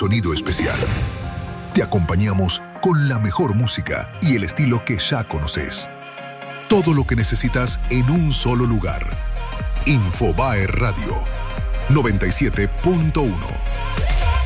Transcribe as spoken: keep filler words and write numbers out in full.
sonido especial. Te acompañamos con la mejor música y el estilo que ya conoces. Todo lo que necesitas en un solo lugar. Infobae Radio noventa y siete punto uno.